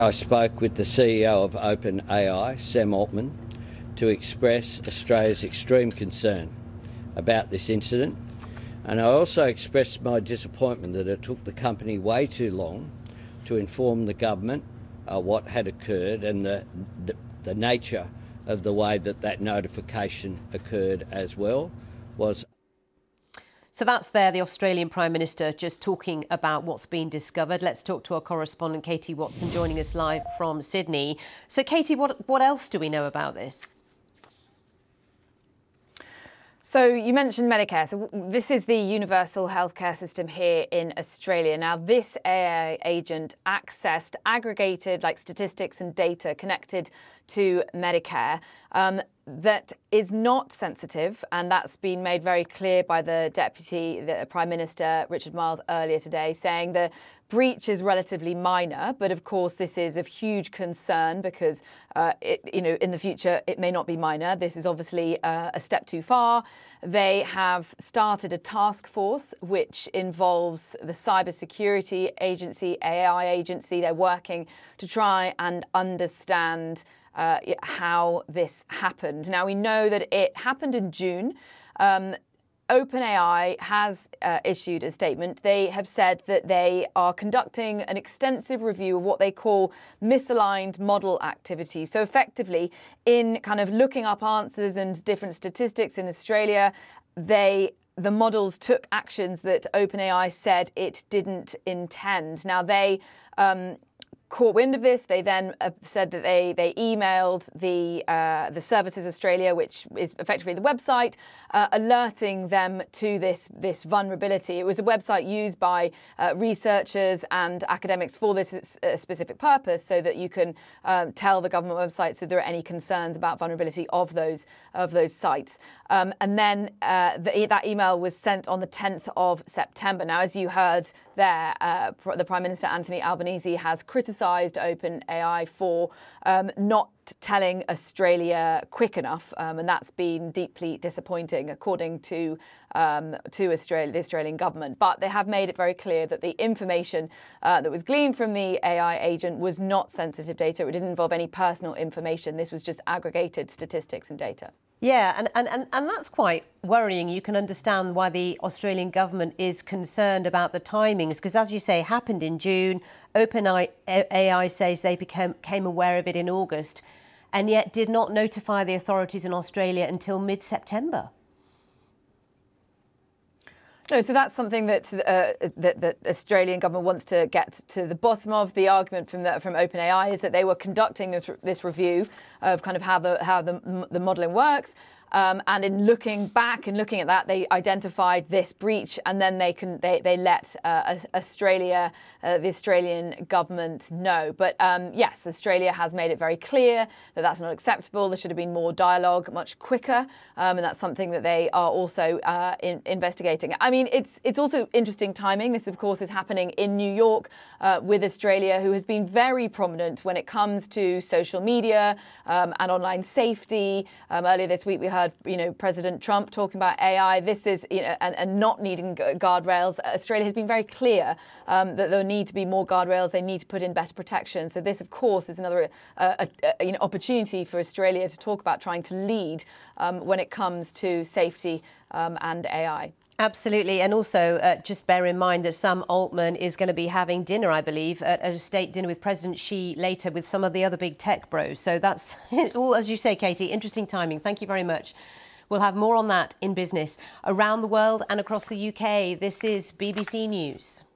I spoke with the CEO of OpenAI, Sam Altman, to express Australia's extreme concern about this incident, and I also expressed my disappointment that it took the company way too long to inform the government what had occurred and the nature of the way that notification occurred as well was. So that's the Australian Prime Minister just talking about what's been discovered. Let's talk to our correspondent Katie Watson joining us live from Sydney. So Katie, what else do we know about this? So you mentioned Medicare. So this is the universal healthcare system here in Australia. Now, this AI agent accessed aggregated statistics and data connected to Medicare that is not sensitive, and that's been made very clear by the Prime Minister Richard Marles earlier today, saying the breach is relatively minor, but of course this is of huge concern because in the future it may not be minor. This is obviously a step too far. They have started a task force which involves the Cybersecurity Agency, AI agency. They're working to try and understand how this happened. Now, we know that it happened in June. OpenAI has issued a statement. They have said that they are conducting an extensive review of what they call misaligned model activity. So effectively, in kind of looking up answers and different statistics in Australia, the models took actions that OpenAI said it didn't intend. Now, they caught wind of this. They then said that they emailed the Services Australia, which is effectively the website, alerting them to this vulnerability. It was a website used by researchers and academics for this specific purpose, so that you can tell the government websites if there are any concerns about vulnerability of those sites. And then that email was sent on the 10th of September. Now, as you heard there, the Prime Minister Anthony Albanese has criticised OpenAI for not telling Australia quick enough, and that's been deeply disappointing, according to Australia, the Australian government. But they have made it very clear that the information that was gleaned from the AI agent was not sensitive data. It didn't involve any personal information. This was just aggregated statistics and data. Yeah, and that's quite worrying. You can understand why the Australian government is concerned about the timings, because, as you say, it happened in June. OpenAI says they became aware of it in August, and yet did not notify the authorities in Australia until mid-September. No, so that's something that the Australian government wants to get to the bottom of. The argument from OpenAI is that they were conducting this review of kind of how the modelling works. And in looking back and looking at that, they identified this breach, and then they let Australia, the Australian government, know. But yes, Australia has made it very clear that that's not acceptable. There should have been more dialogue, much quicker, and that's something that they are also investigating. I mean, it's also interesting timing. This, of course, is happening in New York with Australia, who has been very prominent when it comes to social media and online safety. Earlier this week, we heard President Trump talking about AI. This is and not needing guardrails. Australia has been very clear that there need to be more guardrails. They need to put in better protection. So this, of course, is another opportunity for Australia to talk about trying to lead when it comes to safety and AI. Absolutely. And also just bear in mind that Sam Altman is going to be having dinner, I believe, at a state dinner with President Xi later with some of the other big tech bros. So that's all, as you say, Katie, interesting timing. Thank you very much. We'll have more on that in business around the world and across the UK. This is BBC News.